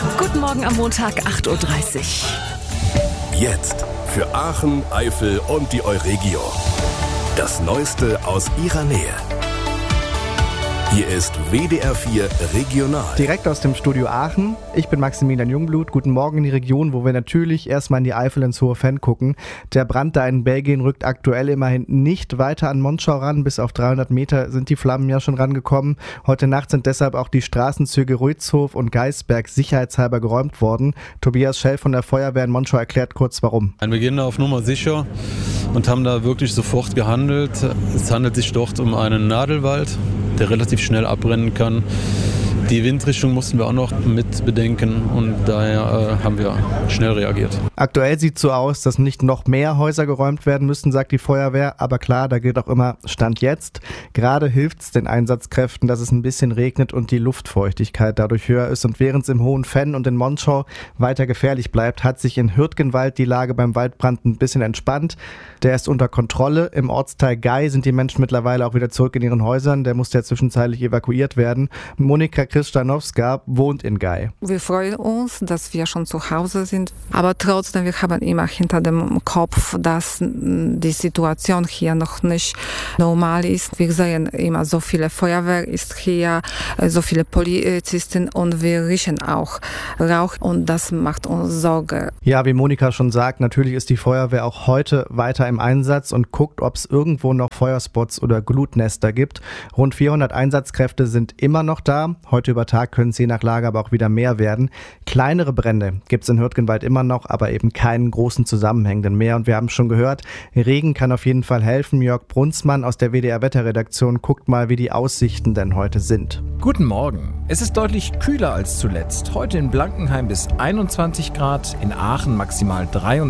Guten Morgen am Montag, 8.30 Uhr. Jetzt für Aachen, Eifel und die Euregio. Das Neueste aus ihrer Nähe. Hier ist WDR 4 Regional. Direkt aus dem Studio Aachen. Ich bin Maximilian Jungblut. Guten Morgen in die Region, wo wir natürlich erstmal in die Eifel ins Hohe Venn gucken. Der Brand da in Belgien rückt aktuell immerhin nicht weiter an Monschau ran. Bis auf 300 Meter sind die Flammen ja schon rangekommen. Heute Nacht sind deshalb auch die Straßenzüge Ruitzhof und Geisberg sicherheitshalber geräumt worden. Tobias Schell von der Feuerwehr in Monschau erklärt kurz warum. Wir gehen da auf Nummer sicher und haben da wirklich sofort gehandelt. Es handelt sich dort um einen Nadelwald, der relativ schnell abbrennen kann. Die Windrichtung mussten wir auch noch mit bedenken und daher haben wir schnell reagiert. Aktuell sieht es so aus, dass nicht noch mehr Häuser geräumt werden müssten, sagt die Feuerwehr. Aber klar, da gilt auch immer Stand jetzt. Gerade hilft es den Einsatzkräften, dass es ein bisschen regnet und die Luftfeuchtigkeit dadurch höher ist. Und während es im Hohen Venn und in Monschau weiter gefährlich bleibt, hat sich in Hürtgenwald die Lage beim Waldbrand ein bisschen entspannt. Der ist unter Kontrolle. Im Ortsteil Gei sind die Menschen mittlerweile auch wieder zurück in ihren Häusern. Der musste ja zwischenzeitlich evakuiert werden. Monika Kristanowska wohnt in Gei. Wir freuen uns, dass wir schon zu Hause sind, aber trotzdem, wir haben immer hinter dem Kopf, dass die Situation hier noch nicht normal ist. Wir sehen immer, so viele Feuerwehr ist hier, so viele Polizisten und wir riechen auch Rauch und das macht uns Sorge. Ja, wie Monika schon sagt, natürlich ist die Feuerwehr auch heute weiter im Einsatz und guckt, ob es irgendwo noch Feuerspots oder Glutnester gibt. Rund 400 Einsatzkräfte sind immer noch da. Heute über Tag können es je nach Lage aber auch wieder mehr werden. Kleinere Brände gibt es in Hürtgenwald immer noch, aber eben keinen großen zusammenhängenden mehr. Und wir haben schon gehört, Regen kann auf jeden Fall helfen. Jörg Brunsmann aus der WDR-Wetterredaktion guckt mal, wie die Aussichten denn heute sind. Guten Morgen. Es ist deutlich kühler als zuletzt. Heute in Blankenheim bis 21 Grad, in Aachen maximal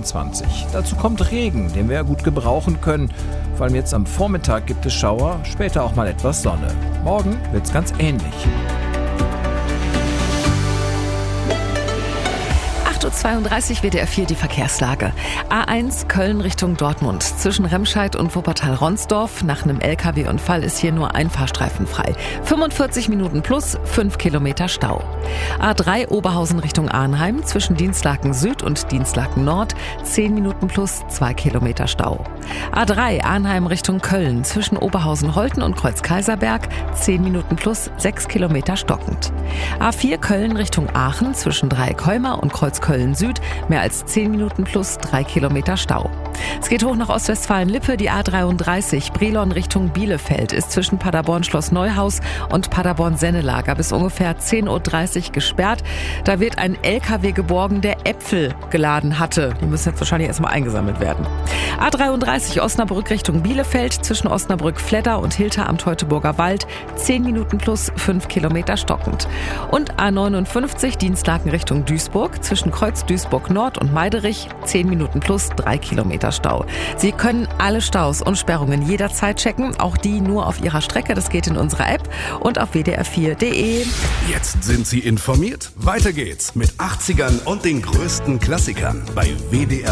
23. Dazu kommt Regen, den wir ja gut gebrauchen können. Vor allem jetzt am Vormittag gibt es Schauer, später auch mal etwas Sonne. Morgen wird's ganz ähnlich. 8.32 Uhr WDR 4 die Verkehrslage. A1 Köln Richtung Dortmund. Zwischen Remscheid und Wuppertal-Ronsdorf. Nach einem LKW-Unfall ist hier nur ein Fahrstreifen frei. 45 Minuten plus 5 Kilometer Stau. A3 Oberhausen Richtung Arnheim. Zwischen Dinslaken Süd und Dinslaken Nord. 10 Minuten plus 2 Kilometer Stau. A3 Arnheim Richtung Köln. Zwischen Oberhausen-Holten und Kreuz-Kaiserberg. 10 Minuten plus 6 Kilometer stockend. A4 Köln Richtung Aachen. Zwischen Dreieck-Heuma und Kreuz-Köln-Süd. Mehr als 10 Minuten plus 3 Kilometer Stau. Es geht hoch nach Ostwestfalen-Lippe. Die A33 Brilon Richtung Bielefeld ist zwischen Paderborn-Schloss Neuhaus und Paderborn-Sennelager bis ungefähr 10.30 Uhr gesperrt. Da wird ein LKW geborgen, der Äpfel geladen hatte. Die müssen jetzt wahrscheinlich erstmal eingesammelt werden. A33 Osnabrück Richtung Bielefeld zwischen Osnabrück-Fledder und Hilter am Teutoburger Wald. 10 Minuten plus 5 Kilometer stockend. Und A59 Dinslaken Richtung Duisburg zwischen Kreuz Duisburg Nord und Meiderich. 10 Minuten plus 3 Kilometer Stau. Sie können alle Staus und Sperrungen jederzeit checken, auch die nur auf ihrer Strecke. Das geht in unserer App und auf wdr4.de. Jetzt sind Sie informiert. Weiter geht's mit 80ern und den größten Klassikern bei WDR